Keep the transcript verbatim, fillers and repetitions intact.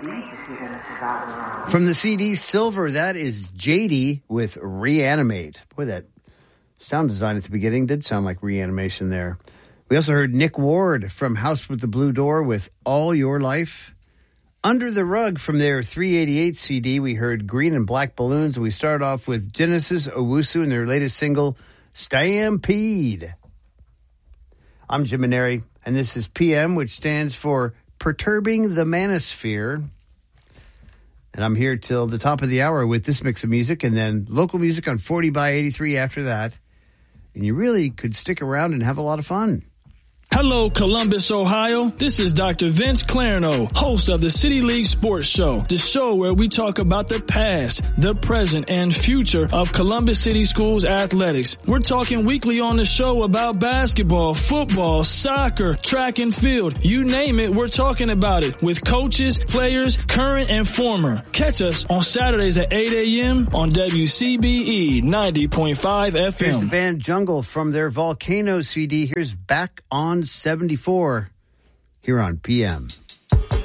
From the C D Silver, that is J D with Reanimate. Boy, that sound design at the beginning did sound like reanimation there. We also heard Nick Ward from House with the Blue Door with All Your Life. Under the Rug from their three eighty-eight C D, we heard Green and Black Balloons. We started off with Genesis Owusu and their latest single, Stampede. I'm Jim Maneri, and this is P M, which stands for Perturbing the Manosphere. And I'm here till the top of the hour with this mix of music, and then local music on forty by eighty-three after that. And you really could stick around and have a lot of fun. Hello, Columbus, Ohio. This is Doctor Vince Clarno, host of the City League Sports Show, the show where we talk about the past, the present, and future of Columbus City Schools athletics. We're talking weekly on the show about basketball, football, soccer, track and field. You name it, we're talking about it with coaches, players, current and former. Catch us on Saturdays at eight a.m. on W C B E ninety point five F M. Here's the band Jungle from their Volcano C D. Here's Back on seventy-four here on P M.